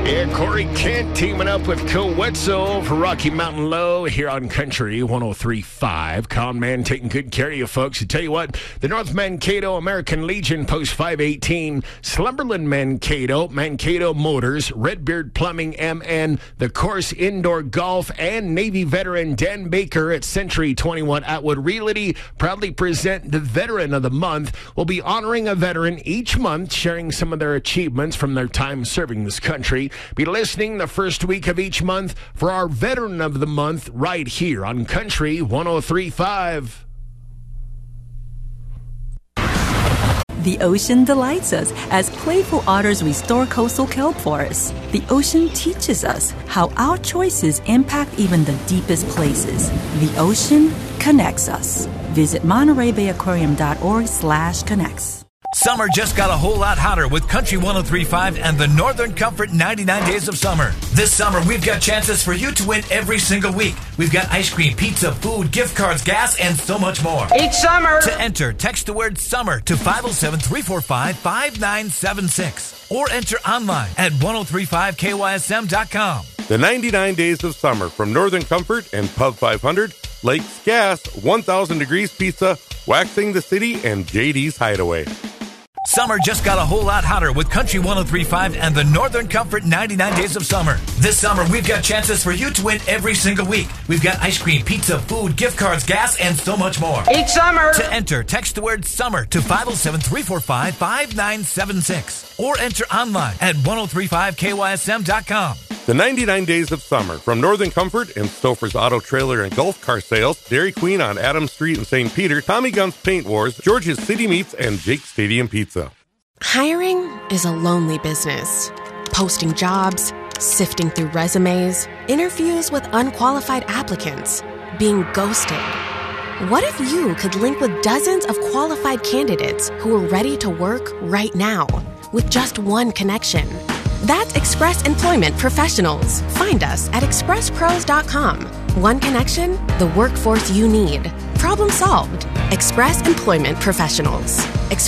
Yeah, Corey Kent teaming up with Coetzel for Rocky Mountain Low here on Country 103.5. Conman taking good care of you folks. I tell you what, the North Mankato American Legion Post 518, Slumberland Mankato, Mankato Motors, Redbeard Plumbing MN, the Course Indoor Golf, and Navy veteran Dan Baker at Century 21 Atwood Realty proudly present the Veteran of the Month. We'll be honoring a veteran each month, sharing some of their achievements from their time serving this country. Be listening the first week of each month for our Veteran of the Month right here on Country 103.5. The ocean delights us as playful otters restore coastal kelp forests. The ocean teaches us how our choices impact even the deepest places. The ocean connects us. Visit MontereyBayAquarium.org/connects. Summer just got a whole lot hotter with Country 103.5 and the Northern Comfort 99 Days of Summer. This summer, we've got chances for you to win every single week. We've got ice cream, pizza, food, gift cards, gas, and so much more. Each summer! To enter, text the word SUMMER to 507-345-5976 or enter online at 1035kysm.com. The 99 Days of Summer from Northern Comfort and Pub 500, Lakes Gas, 1000 Degrees Pizza, Waxing the City, and JD's Hideaway. Summer just got a whole lot hotter with Country 103.5 and the Northern Comfort 99 Days of Summer. This summer, we've got chances for you to win every single week. We've got ice cream, pizza, food, gift cards, gas, and so much more. Each summer! To enter, text the word SUMMER to 507-345-5976 or enter online at 1035kysm.com. The 99 Days of Summer from Northern Comfort and Stouffer's Auto Trailer and Golf Car Sales, Dairy Queen on Adams Street in St. Peter, Tommy Gunn's Paint Wars, George's City Meats, and Jake's Stadium Pizza. Hiring is a lonely business. Posting jobs, sifting through resumes, interviews with unqualified applicants, being ghosted. What if you could link with dozens of qualified candidates who are ready to work right now with just one connection? That's Express Employment Professionals. Find us at expresspros.com. One connection, the workforce you need. Problem solved. Express Employment Professionals.